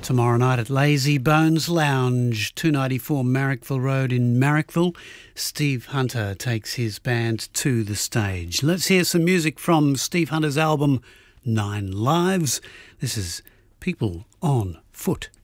Tomorrow night at Lazy Bones Lounge, 294 Marrickville Road in Marrickville. Steve Hunter takes his band to the stage. Let's hear some music from Steve Hunter's album 9 Lives. This is People on Foot.